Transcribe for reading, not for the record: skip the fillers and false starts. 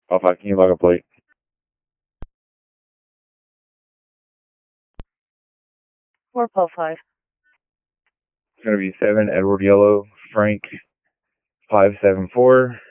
Alpha 5, can you log a plate? Four Paul 5. It's going to be 7 Edward Yellow Frank 574.